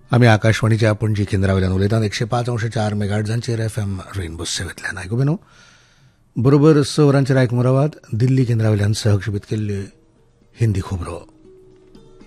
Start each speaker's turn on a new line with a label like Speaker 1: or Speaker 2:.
Speaker 1: आमी आकाशवाणीच्या पणजी केंद्रावयल्यान उलयतात 105.4 मेगाहर्ट्झांचेर FM रेनबो सेवेंतल्यान आयकूं बेनो बरोबर 6 वरांचेर आयकूंक रावात दिल्ली केंद्रावयल्यान सहक्षेपीत केल्ल्यो हिंदी खबरो.